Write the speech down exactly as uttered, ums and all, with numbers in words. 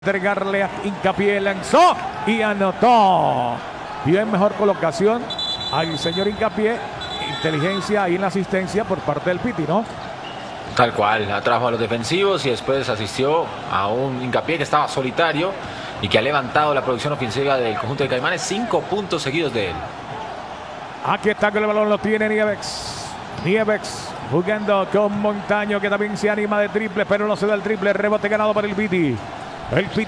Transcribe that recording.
Entregarle a Hincapié, lanzó y anotó. Bien, mejor colocación al señor Hincapié. Inteligencia ahí en la asistencia por parte del Piti, ¿no? Tal cual, atrajo a los defensivos y después asistió a un Hincapié que estaba solitario y que ha levantado la producción ofensiva del conjunto de Caimanes. Cinco puntos seguidos de él. Aquí está con el balón, lo tiene Nieves. Nieves jugando con Montaño, que también se anima de triple, pero no se da el triple. Rebote ganado para el Piti. El Piti